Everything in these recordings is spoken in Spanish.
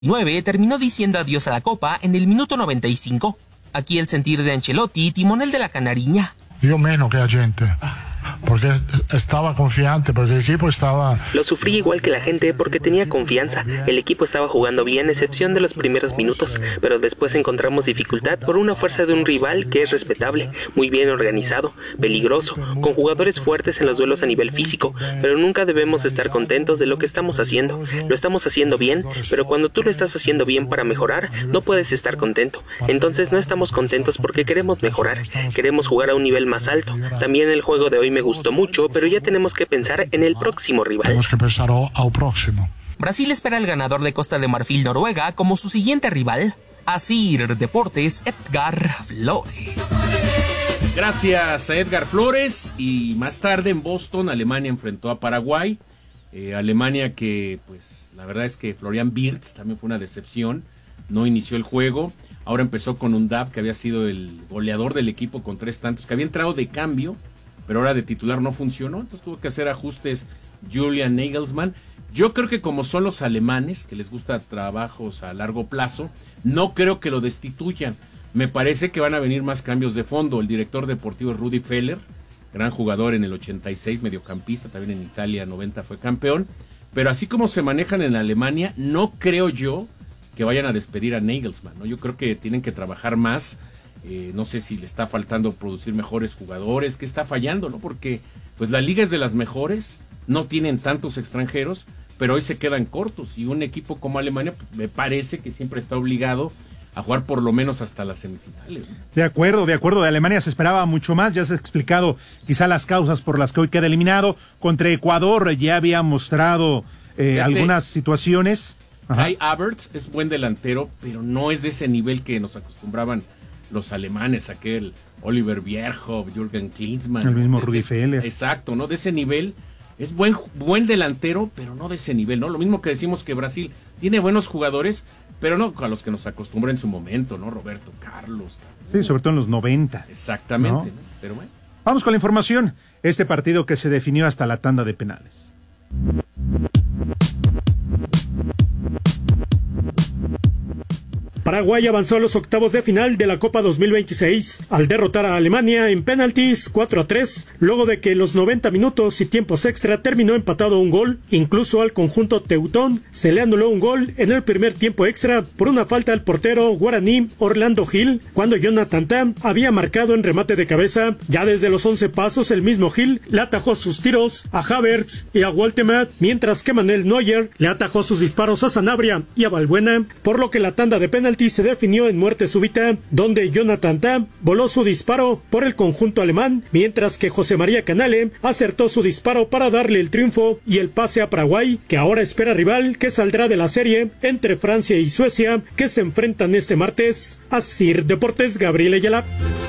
9 terminó diciendo adiós a la Copa en el minuto 95. Aquí el sentir de Ancelotti, timonel de la Canariña. Yo menos que la gente, porque estaba confiante, porque el equipo estaba... Lo sufrí igual que la gente porque tenía confianza. El equipo estaba jugando bien, excepción de los primeros minutos, pero después encontramos dificultad por una fuerza de un rival que es respetable, muy bien organizado, peligroso, con jugadores fuertes en los duelos a nivel físico, pero nunca debemos estar contentos de lo que estamos haciendo. Lo estamos haciendo bien, pero cuando tú lo estás haciendo bien para mejorar, no puedes estar contento. Entonces no estamos contentos porque queremos mejorar, queremos jugar a un nivel más alto. También el juego de hoy me gustó mucho, pero ya tenemos que pensar en el próximo rival. Tenemos que pensar al próximo. Brasil espera al ganador de Costa de Marfil-Noruega como su siguiente rival. Asir Deportes, Edgar Flores. Gracias a Edgar Flores. Y más tarde en Boston, Alemania enfrentó a Paraguay. Alemania que, pues, la verdad es que Florian Wirtz también fue una decepción. No inició el juego. Ahora empezó con Undav, que había sido el goleador del equipo con 3 tantos, que había entrado de cambio, pero ahora de titular no funcionó. Entonces tuvo que hacer ajustes Julian Nagelsmann. Yo creo que como son los alemanes, que les gusta trabajos a largo plazo, no creo que lo destituyan. Me parece que van a venir más cambios de fondo. El director deportivo es Rudi Feller, gran jugador en el 86, mediocampista, también en Italia 90 fue campeón. Pero así como se manejan en Alemania, no creo yo que vayan a despedir a Nagelsmann, ¿no? Yo creo que tienen que trabajar más. No sé si le está faltando producir mejores jugadores, qué está fallando, ¿no? Porque pues la liga es de las mejores, no tienen tantos extranjeros, pero hoy se quedan cortos, y un equipo como Alemania me parece que siempre está obligado a jugar por lo menos hasta las semifinales, ¿no? De acuerdo, de Alemania se esperaba mucho más, ya se ha explicado quizá las causas por las que hoy queda eliminado. Contra Ecuador ya había mostrado algunas situaciones. Kai Havertz es buen delantero, pero no es de ese nivel que nos acostumbraban los alemanes, aquel Oliver Bierhoff, Jürgen Klinsmann. El mismo Rudi Feller. Exacto, ¿no? De ese nivel. Es buen delantero, pero no de ese nivel, ¿no? Lo mismo que decimos que Brasil tiene buenos jugadores, pero no a los que nos acostumbró en su momento, ¿no? Roberto Carlos. Sí, sobre todo en los 90. Exactamente, ¿no? ¿no? Pero bueno. Vamos con la información. Este partido que se definió hasta la tanda de penales. Paraguay avanzó a los octavos de final de la Copa 2026 al derrotar a Alemania en penaltis 4-3, luego de que en los 90 minutos y tiempos extra terminó empatado un gol. Incluso al conjunto teutón se le anuló un gol en el primer tiempo extra por una falta al portero guaraní Orlando Gil, cuando Jonathan Tah había marcado en remate de cabeza. Ya desde los 11 pasos el mismo Gil le atajó sus tiros a Havertz y a Woltemade, mientras que Manuel Neuer le atajó sus disparos a Sanabria y a Valbuena, por lo que la tanda de penaltis se definió en muerte súbita, donde Jonathan Tah voló su disparo por el conjunto alemán, mientras que José María Canale acertó su disparo para darle el triunfo y el pase a Paraguay, que ahora espera rival que saldrá de la serie entre Francia y Suecia, que se enfrentan este martes. Asir Deportes, Gabriel Ayala.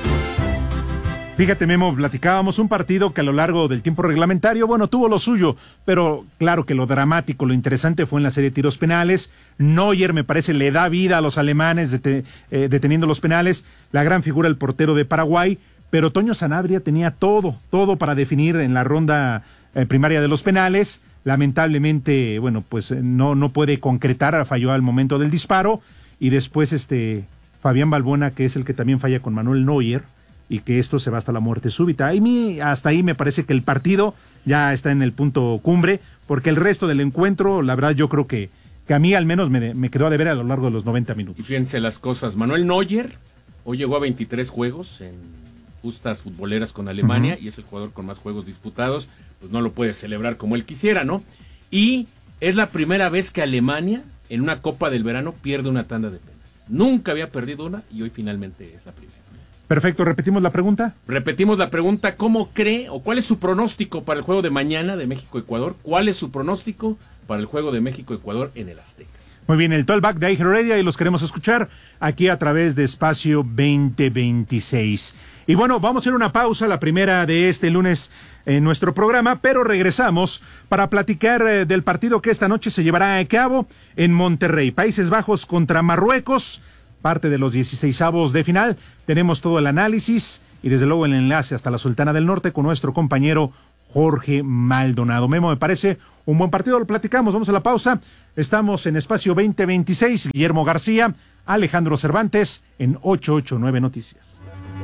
Fíjate, Memo, platicábamos un partido que a lo largo del tiempo reglamentario, bueno, tuvo lo suyo, pero claro que lo dramático, lo interesante fue en la serie de tiros penales. Neuer, me parece, le da vida a los alemanes deteniendo los penales. La gran figura, el portero de Paraguay, pero Toño Sanabria tenía todo para definir en la ronda primaria de los penales. Lamentablemente, bueno, pues no puede concretar, falló al momento del disparo. Y después Fabián Balbona, que es el que también falla con Manuel Neuer, y que esto se va hasta la muerte súbita. Hasta ahí me parece que el partido ya está en el punto cumbre, porque el resto del encuentro, la verdad, yo creo que a mí al menos me quedó a deber a lo largo de los 90 minutos. Y fíjense las cosas, Manuel Neuer hoy llegó a 23 juegos en justas futboleras con Alemania, y es el jugador con más juegos disputados, pues no lo puede celebrar como él quisiera, ¿no? Y es la primera vez que Alemania en una Copa del Verano pierde una tanda de penales. Nunca había perdido una y hoy finalmente es la primera. Perfecto, ¿repetimos la pregunta? Repetimos la pregunta, ¿cómo cree o cuál es su pronóstico para el juego de mañana de México-Ecuador? ¿Cuál es su pronóstico para el juego de México-Ecuador en el Azteca? Muy bien, el Talkback de Aiger Heredia, y los queremos escuchar aquí a través de Espacio 2026. Y bueno, vamos a hacer una pausa, la primera de este lunes en nuestro programa, pero regresamos para platicar del partido que esta noche se llevará a cabo en Monterrey. Países Bajos contra Marruecos, parte de los 16avos de final. Tenemos todo el análisis y desde luego el enlace hasta la Sultana del Norte con nuestro compañero Jorge Maldonado. Memo, me parece un buen partido, lo platicamos, vamos a la pausa. Estamos en Espacio 2026, Guillermo García, Alejandro Cervantes, en 889 Noticias.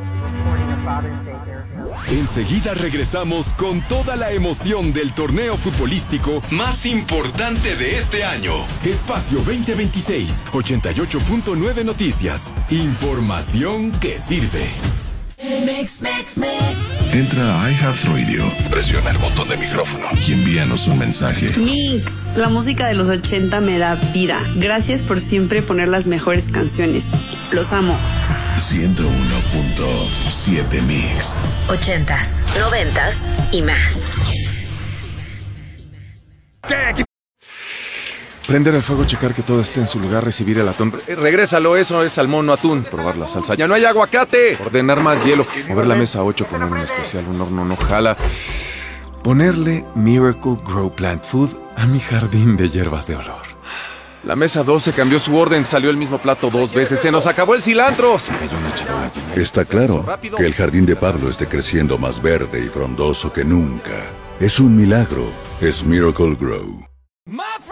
Enseguida regresamos con toda la emoción del torneo futbolístico más importante de este año. Espacio 2026, 88.9 Noticias. Información que sirve. Entra a iHeartRadio, presiona el botón de micrófono y envíanos un mensaje. Mix, la música de los 80 me da vida. Gracias por siempre poner las mejores canciones. Los amo. 101.7 Mix. 80s, 90s y más. Prender el fuego, checar que todo esté en su lugar, recibir el atún. Regrésalo, eso es salmón o atún. Probar la salsa. ¡Ya no hay aguacate! Ordenar más hielo. Mover la mesa 8, poner un especial, un horno no jala. Ponerle Miracle Grow Plant Food a mi jardín de hierbas de olor. La mesa 12 cambió su orden, salió el mismo plato 2 veces. ¡Se nos acabó el cilantro! Se cayó una charola llena. Está claro que el jardín de Pablo esté creciendo más verde y frondoso que nunca. Es un milagro. Es Miracle Grow.